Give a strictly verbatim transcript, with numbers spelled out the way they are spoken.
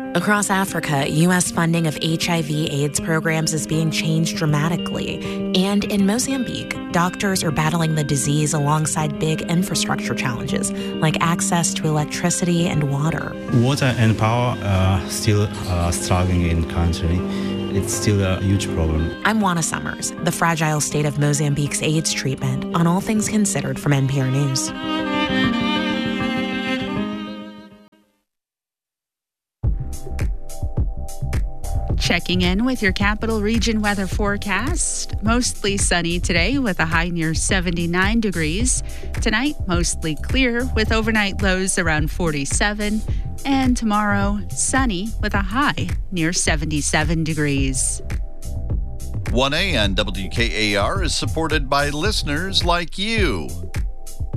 Across Africa, U S funding of H I V AIDS programs is being changed dramatically. And in Mozambique, doctors are battling the disease alongside big infrastructure challenges, like access to electricity and water. Water and power are still uh, struggling in the country. It's still a huge problem. I'm Juana Summers, the fragile state of Mozambique's AIDS treatment on All Things Considered from N P R News. Checking in with your capital region weather forecast. Mostly sunny today with a high near seventy-nine degrees. Tonight, mostly clear with overnight lows around forty-seven. And tomorrow, sunny with a high near seventy-seven degrees. one A on W K A R is supported by listeners like you.